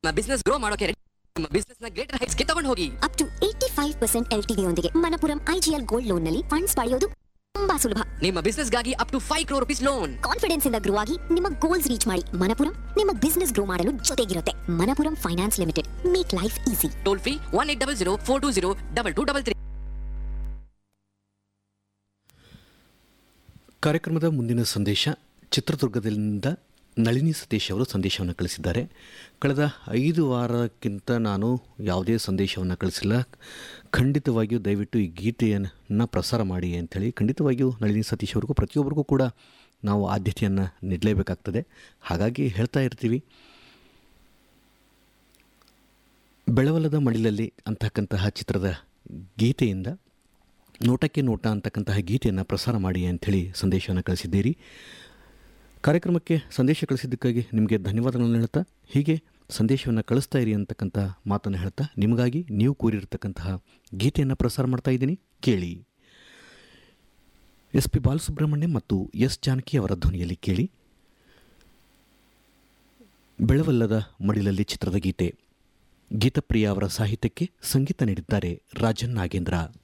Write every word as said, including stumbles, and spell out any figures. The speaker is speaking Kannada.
ನಿಮ್ಮ ಬಿಸ್ನೆಸ್ ಗ್ರೋ ಮಾಡೋಕೆ ready. ನಿಮ್ಮ ಬಿಸ್ನೆಸ್ ನ ಗ್ರೇಟರ್ ಹೈಟ್ಸ್ ಗೆ ತಗೊಂಡು ಹೋಗಿ. Up to eighty five percent L T V ಯೊಂದಿಗೆ ಮಣಪುರಂ ಐಜಿಎಲ್ ಗೋಲ್ಡ್ ಲೋನ್ ನಲ್ಲಿ ಫಂಡ್ಸ್ ಪಡೆಯೋದು ತುಂಬಾ ಸುಲಭ. ನಿಮ್ಮ ಬಿಸ್ನೆಸ್ ಗಾಗಿ up to five crore rupees loan. Confidence ಇಂದ ಗ್ರೋ ಆಗಿ ನಿಮ್ಮ ಗೋಲ್ಸ್ ರೀಚ್ ಮಾಡಿ. ಮಣಪುರಂ ನಿಮ್ಮ ಬಿಸ್ನೆಸ್ ಗ್ರೋ ಮಾಡಲು ಜೊತೆಗಿರುತ್ತೆ. Manappuram finance limited, make life easy. Toll free one eight double zero four two zero double two double three. ಕಾರ್ಯಕ್ರಮದ ಮುಂದಿನ ಸಂದೇಶ ಚಿತ್ರದುರ್ಗದಿಂದ ನಳಿನಿ ಸತೀಶ್ ಅವರು ಸಂದೇಶವನ್ನು ಕಳಿಸಿದ್ದಾರೆ. ಕಳೆದ ಐದು ವಾರಕ್ಕಿಂತ ನಾನು ಯಾವುದೇ ಸಂದೇಶವನ್ನು ಕಳಿಸಿಲ್ಲ. ಖಂಡಿತವಾಗಿಯೂ ದಯವಿಟ್ಟು ಈ ಗೀತೆಯನ್ನು ಪ್ರಸಾರ ಮಾಡಿ ಅಂಥೇಳಿ ಖಂಡಿತವಾಗಿಯೂ ನಳಿನಿ ಸತೀಶ್ ಅವ್ರಿಗೂ ಪ್ರತಿಯೊಬ್ಬರಿಗೂ ಕೂಡ ನಾವು ಆದ್ಯತೆಯನ್ನು ನೀಡಲೇಬೇಕಾಗ್ತದೆ. ಹಾಗಾಗಿ ಹೇಳ್ತಾ ಇರ್ತೀವಿ, ಬೆಳವಲದ ಮಡಿಲಲ್ಲಿ ಅಂತಕ್ಕಂತಹ ಚಿತ್ರದ ಗೀತೆಯಿಂದ ನೋಟಕ್ಕೆ ನೋಟ ಅಂತಕ್ಕಂತಹ ಗೀತೆಯನ್ನು ಪ್ರಸಾರ ಮಾಡಿ ಅಂಥೇಳಿ ಸಂದೇಶವನ್ನು ಕಳಿಸಿದ್ದೀರಿ. ಕಾರ್ಯಕ್ರಮಕ್ಕೆ ಸಂದೇಶ ಕಳಿಸಿದ್ದಕ್ಕಾಗಿ ನಿಮಗೆ ಧನ್ಯವಾದಗಳನ್ನು ಹೇಳ್ತಾ, ಹೀಗೆ ಸಂದೇಶವನ್ನು ಕಳಿಸ್ತಾ ಇರಿ ಅಂತಕ್ಕಂಥ ಮಾತನ್ನು ಹೇಳ್ತಾ ನಿಮಗಾಗಿ ನೀವು ಕೂರಿರ್ತಕ್ಕಂತಹ ಗೀತೆಯನ್ನು ಪ್ರಸಾರ ಮಾಡ್ತಾ ಇದ್ದೀನಿ, ಕೇಳಿ. ಎಸ್ ಪಿ ಬಾಲಸುಬ್ರಹ್ಮಣ್ಯಂ ಮತ್ತು ಎಸ್ ಜಾನಕಿ ಅವರ ಧ್ವನಿಯಲ್ಲಿ ಕೇಳಿ ಬೆಳವಲ್ಲದ ಮಡಿಲಲ್ಲಿ ಚಿತ್ರದ ಗೀತೆ. ಗೀತಪ್ರಿಯ ಅವರ ಸಾಹಿತ್ಯಕ್ಕೆ ಸಂಗೀತ ನೀಡಿದ್ದಾರೆ ರಾಜನ್ ನಾಗೇಂದ್ರ.